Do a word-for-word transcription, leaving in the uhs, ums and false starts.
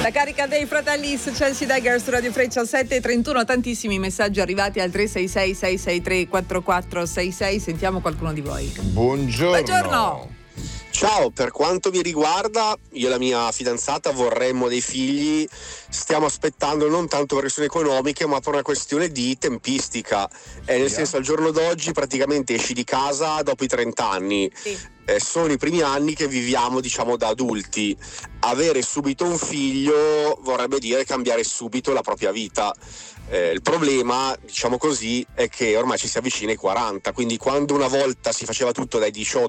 La carica dei Fratellis, Chelsea Dagger su Radio Freccia sette e trentuno, tantissimi messaggi arrivati al tre sei sei sei sei tre quattro quattro sei sei. Sentiamo qualcuno di voi. Buongiorno. Buongiorno. Ciao, per quanto mi riguarda, io e la mia fidanzata vorremmo dei figli, stiamo aspettando non tanto per questioni economiche ma per una questione di tempistica, eh, nel Yeah. senso al giorno d'oggi praticamente esci di casa dopo i trenta anni, Sì. eh, sono i primi anni che viviamo diciamo da adulti, avere subito un figlio vorrebbe dire cambiare subito la propria vita. Eh, il problema, diciamo così, è che ormai ci si avvicina ai quaranta, quindi quando una volta si faceva tutto dai diciotto